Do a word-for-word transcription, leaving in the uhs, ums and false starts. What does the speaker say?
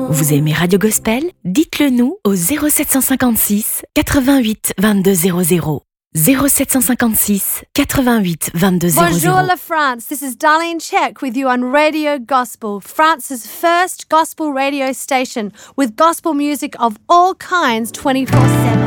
Vous aimez Radio Gospel? Dites-le nous au zéro sept cent cinquante-six quatre-vingt-huit vingt-deux zéro zéro. zéro sept cent cinquante-six quatre-vingt-huit vingt-deux zéro zéro. Bonjour la France, this is Darlene Check with you on Radio Gospel, France's first gospel radio station with gospel music of all kinds twenty-four seven.